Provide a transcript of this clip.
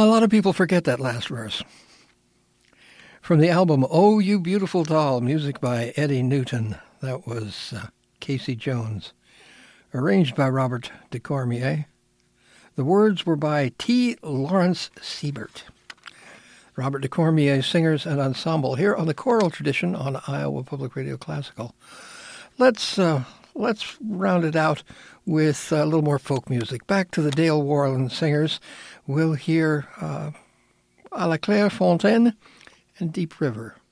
lot of people forget that last verse. From the album Oh You Beautiful Doll, music by Eddie Newton. That was Casey Jones. Arranged by Robert DeCormier. The words were by T. Lawrence Siebert. Robert DeCormier Singers and Ensemble here on the choral tradition on Iowa Public Radio Classical. Let's round it out with a little more folk music. Back to the Dale Worland Singers. We'll hear À la Claire Fontaine and Deep River.